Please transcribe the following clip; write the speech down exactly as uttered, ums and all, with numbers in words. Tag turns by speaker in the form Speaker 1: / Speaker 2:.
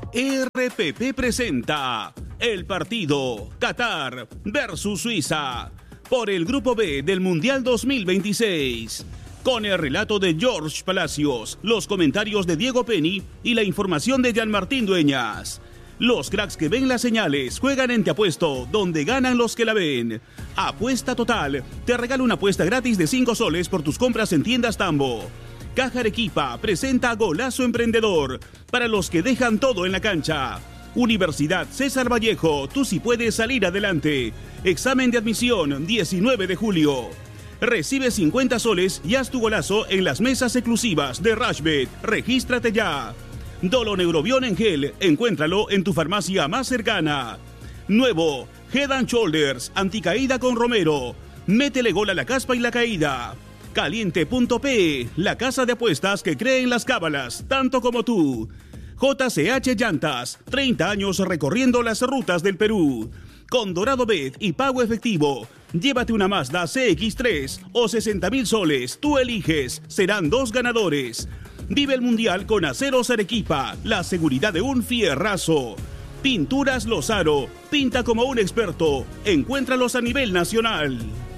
Speaker 1: R P P presenta el partido Qatar versus Suiza por el Grupo B del Mundial dos mil veintiséis. Con el relato de George Palacios, los comentarios de Diego Penny y la información de Jean-Martín Dueñas. Los cracks que ven las señales juegan en Te Apuesto, donde ganan los que la ven. Apuesta Total te regala una apuesta gratis de cinco soles por tus compras en tiendas Tambo. Caja Arequipa presenta Golazo Emprendedor para los que dejan todo en la cancha. Universidad César Vallejo, tú sí puedes salir adelante. Examen de admisión diecinueve de julio. Recibe cincuenta soles y haz tu golazo en las mesas exclusivas de Rashbet. Regístrate ya. Dolo Neurobión en gel, encuéntralo en tu farmacia más cercana. Nuevo, Head and Shoulders, anticaída con Romero. Métele gol a la caspa y la caída. Caliente punto pe, la casa de apuestas que cree en las cábalas, tanto como tú. J C H Llantas, treinta años recorriendo las rutas del Perú. Con Dorado Bet y pago efectivo, llévate una Mazda C X tres o sesenta mil soles, tú eliges, serán dos ganadores. Vive el Mundial con Aceros Arequipa, la seguridad de un fierrazo. Pinturas Lozaro, pinta como un experto, encuéntralos a nivel nacional.